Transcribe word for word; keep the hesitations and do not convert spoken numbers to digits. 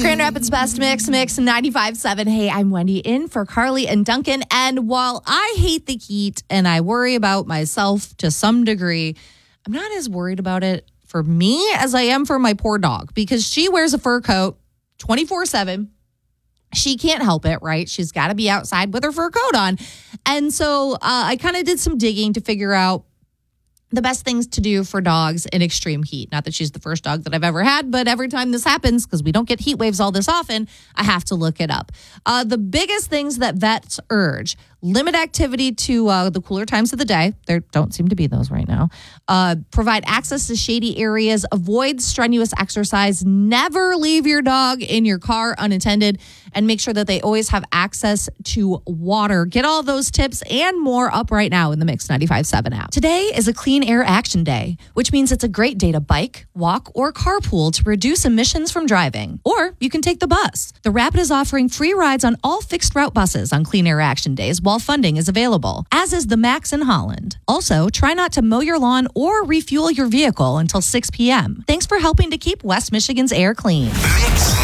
Grand Rapids Best Mix, Mix ninety-five point seven. Hey, I'm Wendy in for Carly and Duncan. And while I hate the heat and I worry about myself to some degree, I'm not as worried about it for me as I am for my poor dog because she wears a fur coat twenty-four seven. She can't help it, right? She's got to be outside with her fur coat on. And so uh, I kind of did some digging to figure out the best things to do for dogs in extreme heat. Not that she's the first dog that I've ever had, but every time this happens, because we don't get heat waves all this often, I have to look it up. Uh, the biggest things that vets urge: limit activity to uh, the cooler times of the day. There don't seem to be those right now. Uh, provide access to shady areas. Avoid strenuous exercise. Never leave your dog in your car unattended. And make sure that they always have access to water. Get all those tips and more up right now in the Mix ninety-five point seven app. Today is a Clean Air Action Day, which means it's a great day to bike, walk, or carpool to reduce emissions from driving. Or you can take the bus. The Rapid is offering free rides on all fixed route buses on Clean Air Action Days while funding is available, as is the Max in Holland. Also, try not to mow your lawn or refuel your vehicle until six p.m. Thanks for helping to keep West Michigan's air clean. Mix